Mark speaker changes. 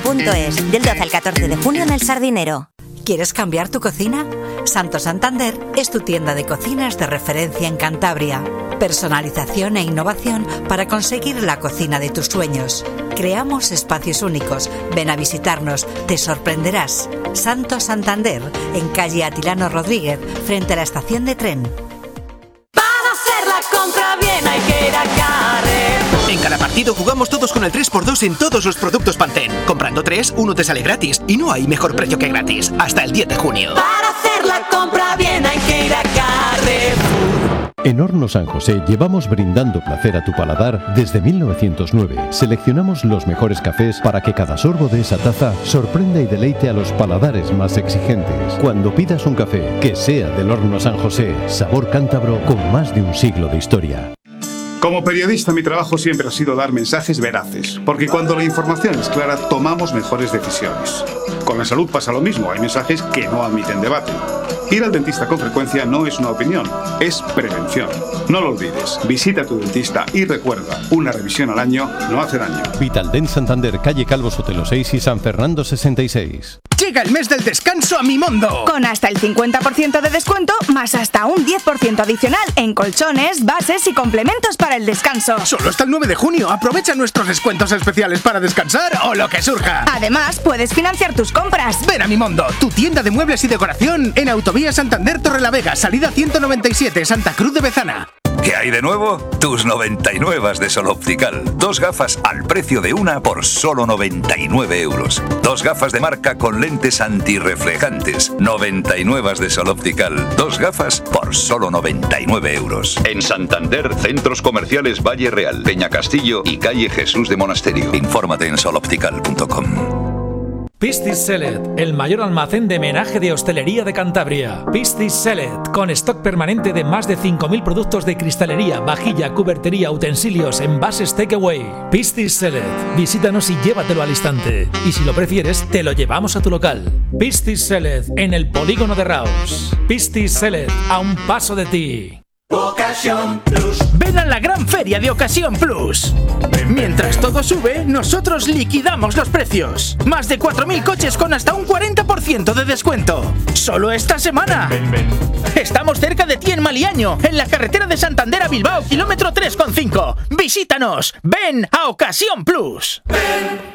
Speaker 1: santosantander.es, del 12 al 14 de junio en El Sardinero.
Speaker 2: ¿Quieres cambiar tu cocina? Santo Santander es tu tienda de cocinas de referencia en Cantabria. Personalización e innovación para conseguir la cocina de tus sueños. Creamos espacios únicos. Ven a visitarnos, te sorprenderás. Santo Santander, en calle Atilano Rodríguez, frente a la estación de tren.
Speaker 3: Para hacer la compra bien hay que ir a Carrefour.
Speaker 4: En cada partido jugamos todos con el 3x2 en todos los productos Pantene. Comprando 3, uno te sale gratis. Y no hay mejor precio que gratis. Hasta el 10 de junio.
Speaker 3: Para hacer la compra bien hay que ir a Carrefour.
Speaker 5: En Hornos San José llevamos brindando placer a tu paladar desde 1909. Seleccionamos los mejores cafés para que cada sorbo de esa taza sorprenda y deleite a los paladares más exigentes. Cuando pidas un café, que sea del Horno San José, sabor cántabro con más de un siglo de historia.
Speaker 6: Como periodista, mi trabajo siempre ha sido dar mensajes veraces, porque cuando la información es clara, tomamos mejores decisiones. Con la salud pasa lo mismo, hay mensajes que no admiten debate. Ir al dentista con frecuencia no es una opinión, es prevención. No lo olvides, visita a tu dentista y recuerda, una revisión al año no hace daño.
Speaker 5: Vitaldent Santander, calle Calvo Sotelo 6 y San Fernando 66.
Speaker 4: Llega el mes del descanso a Mimondo.
Speaker 7: Con hasta el 50% de descuento, más hasta un 10% adicional en colchones, bases y complementos para el descanso.
Speaker 4: Solo hasta el 9 de junio. Aprovecha nuestros descuentos especiales para descansar o lo que surja.
Speaker 7: Además, puedes financiar tus compras.
Speaker 4: Ven a Mimondo, tu tienda de muebles y decoración en Autovía Santander Torrelavega, salida 197, Santa Cruz de Bezana.
Speaker 8: ¿Qué hay de nuevo? Tus 99 de Sol Optical. 2 gafas al precio de una por solo 99 euros. 2 gafas de marca con lentes antirreflejantes. 99 de Sol Optical. 2 gafas por solo 99 euros. En Santander, centros comerciales Valle Real, Peña Castillo y calle Jesús de Monasterio. Infórmate en soloptical.com.
Speaker 9: Pistis Select, el mayor almacén de menaje de hostelería de Cantabria. Pistis Select, con stock permanente de más de 5.000 productos de cristalería, vajilla, cubertería, utensilios, envases takeaway. Pistis Select, visítanos y llévatelo al instante. Y si lo prefieres, te lo llevamos a tu local. Pistis Select, en el polígono de Raos. Pistis Select, a un paso de ti.
Speaker 3: Ocasión Plus.
Speaker 4: Ven a la gran feria de Ocasión Plus. Mientras todo sube, nosotros liquidamos los precios. Más de 4.000 coches con hasta un 40% de descuento. Solo esta semana. Estamos cerca de ti en Maliaño, en la carretera de Santander a Bilbao, kilómetro 3,5. Visítanos. Ven a Ocasión Plus.